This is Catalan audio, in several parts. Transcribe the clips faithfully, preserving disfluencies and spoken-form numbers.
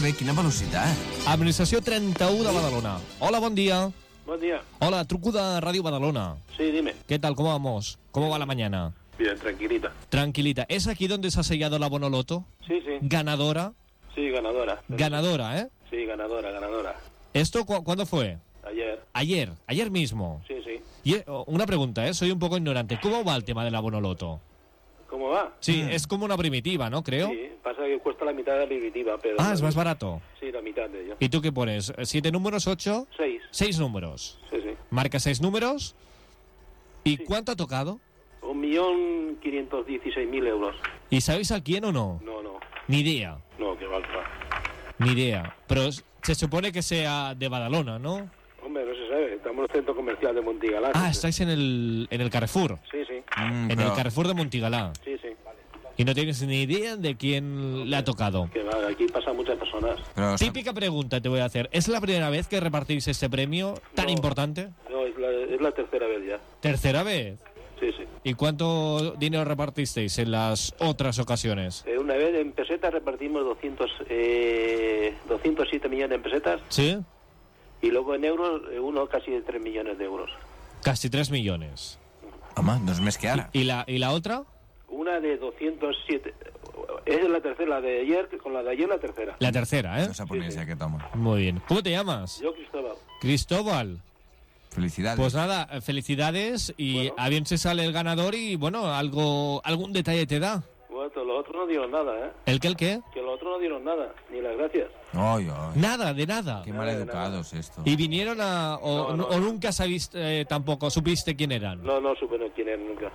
bé, quina velocitat. Administració trenta-u de Badalona. Hola, bon día. Buen día. Hola, truco de Radio Badalona. Sí, dime. ¿Qué tal? ¿Cómo vamos? ¿Cómo va la mañana? Bien, tranquilita. Tranquilita. ¿Es aquí donde se ha sellado la Bonoloto? Sí, sí. Ganadora. Sí, ganadora. Ganadora, ¿eh? Sí, ganadora, ganadora. ¿Esto cu cuándo fue? Ayer. Ayer, ayer mismo. Sí, sí. Y eh, una pregunta, ¿eh? Soy un poco ignorante. ¿Cómo va el tema de la Bonoloto? ¿Cómo va? Sí, mm. es como una primitiva, ¿no? Creo. Sí, pasa que cuesta la mitad de la primitiva, pero... Ah, es más barato. Sí, la mitad de ello. ¿Y tú qué pones? ¿Siete números, ocho? Seis. Seis números. Sí, sí. Marca seis números. ¿Y Sí. cuánto ha tocado? Un millón quinientos dieciséis mil euros. ¿Y sabéis a quién o no? No, no. Ni idea. No, que va. Ni idea. Pero se supone que sea de Badalona, ¿no? Hombre, no se sabe. Estamos en el centro comercial de Montigalá. Ah, sí. estáis en el, en el Carrefour. Sí, sí. Mm, En però... el Carrefour de Montigalá. Sí, sí. Y no tienes ni idea de quién le ha tocado. Que va, aquí pasan muchas personas. però Típica pregunta te voy a hacer. ¿Es la primera vez que repartís este premio tan No. importante? No, es la, es la tercera vez ya. ¿Tercera vez? Sí, sí. ¿Y cuánto dinero repartisteis en las otras ocasiones? Eh, una vez en pesetas repartimos doscientos, eh, doscientos siete millones en pesetas ¿Sí? y luego en euros eh, uno casi de tres millones de euros. Casi tres millones. Home, doncs més que ara. ¿Y la, y la otra? Una de doscientos siete. Es la tercera, la de ayer, con la de ayer la tercera. La tercera, ¿eh? No sap on és aquest home. Muy bien. ¿Cómo te llamas? Yo, Cristóbal. Cristóbal. Felicidades. Pues nada, felicidades y Bueno. a bien se sale el ganador y bueno, algo, algún detalle te da. Bueno, los otros no dieron nada, ¿eh? ¿El qué, el qué? Que los otros no dieron nada, ni las gracias. Ai, ai. Nada, de nada. Qué mal educados esto. ¿Y vinieron a... o, No, no, o no. nunca sabiste eh, tampoco, supiste quién eran? No, no supe quién era nunca.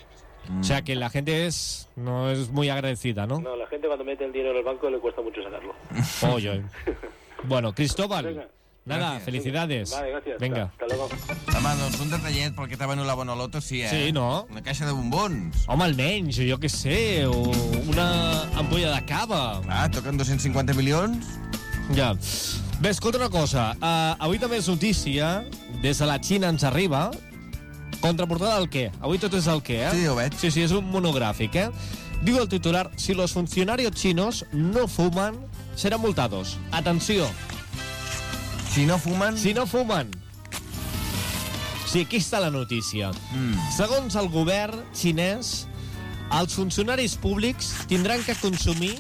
O sea que la gente es no es muy agradecida, ¿no? No, la gente cuando mete el dinero en el banco le cuesta mucho sacarlo. Oye. Bueno, Cristóbal, Venga. nada, Gracias. felicidades. Vale, gracias. Venga. Hasta luego. Home, doncs un detallet pel que t'ha venut la Bonoloto, sí, eh? Sí, no? Una caixa de bombons. Home, almenys, jo què sé, o una ampolla de cava. Ah, toquen dos-cents cinquanta milions? Ja. Bé, escolta una cosa. Uh, avui també és notícia, des de la Xina ens arriba, contraportada del què? Avui tot és el què, eh? Sí, ho veig. Sí, sí, és un monogràfic, eh? Diu el titular, si los funcionarios chinos no fuman, serán multados. Atenció, Si no fumen... si no fumen. Sí, aquí està la notícia. Mm. Segons el govern xinès, els funcionaris públics tindran que consumir,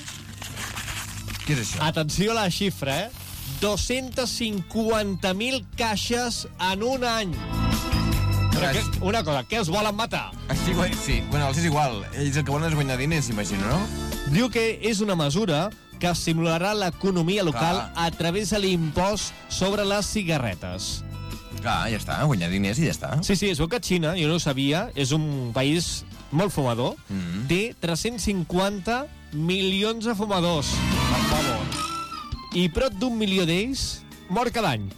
Què és això? atenció a la xifra, eh? dos-cents cinquanta mil caixes en un any. Però Res. que, una cosa, què els volen matar? Així, güey, sí. Bueno, els és igual. Ells el que volen és guanyar diners, imagino, no? Diu que és una mesura que estimularà l'economia local Clar. a través de l'impost sobre les cigarretes. Clar, ja està, guanyar diners i ja està. Sí, sí, es veu que Xina, jo no ho sabia, és un país molt fumador, Mm. té tres-cents cinquanta milions de fumadors, per favor. I prop d'un milió d'ells mor cada any.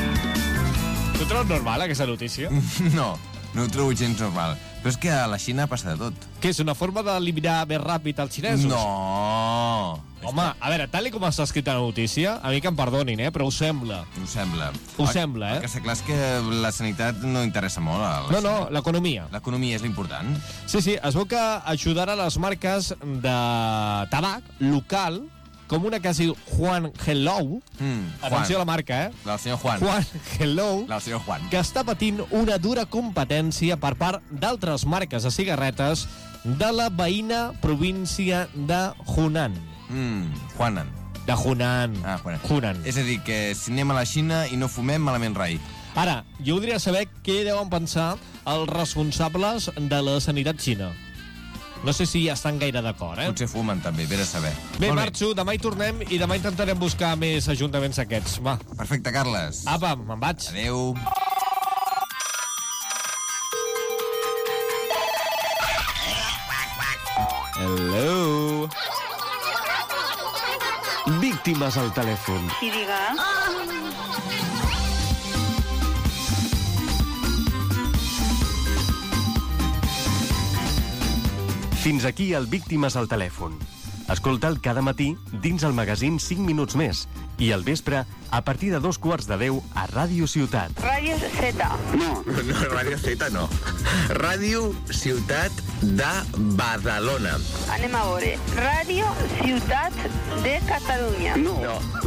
Tu trobes normal, aquesta notícia? No, no ho trobo gens normal. Però és que a la Xina passa de tot. Que és una forma d'eliminar més ràpid els xinesos? No! Home, a veure, tal i com està escrita la notícia, a mi que em perdonin, eh, però ho sembla. Ho sembla. Ho El- sembla, eh? El que està clar és que la sanitat no interessa molt a la No, Xina. no, l'economia. L'economia és l'important. Sí, sí, es veu que ajudarà les marques de tabac local, com una que es diu Juan Hello. Mm, Atenció a la marca, eh? El senyor Juan. Juan Hello, El senyor Juan. que està patint una dura competència per part d'altres marques de cigarretes de la veïna província de Hunan. Mm, Juanan. De Hunan. Ah, Juanan. Hunan. És a dir, que si anem a la Xina i no fumem, malament rai. Ara, jo voldria saber què deuen pensar els responsables de la sanitat xina. No sé si ja estan gaire d'acord, eh? Potser fumen també, vés a saber. Bé, Molt marxo, demà hi tornem i demà intentarem buscar més ajuntaments aquests. Va, Perfecte, Carles. apa, me'n vaig. Adéu. Hello. Víctimes al telèfon. Sí, diga. Fins aquí el Víctimes al telèfon. Escolta'l cada matí dins el magazín cinc minuts més i al vespre a partir de dos quarts de deu a Ràdio Ciutat. Ràdio Z. No, no, Ràdio Z no. Ràdio Ciutat de Badalona. Anem a veure. Ràdio Ciutat de Catalunya. No. no.